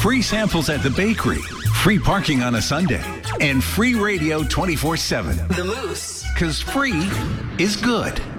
free samples at the bakery, free parking on a Sunday, and free radio 24/7. The Moose. Because free is good.